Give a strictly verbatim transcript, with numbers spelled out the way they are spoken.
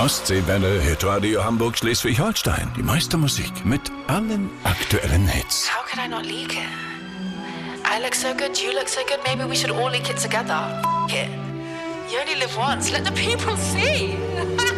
Ostseewelle, Hitradio Hamburg, Schleswig-Holstein. Die meiste Musik mit allen aktuellen Hits. How could I not leak it? I look so good, you look so good, maybe we should all leak it together. F*** it. You only live once, let the people see.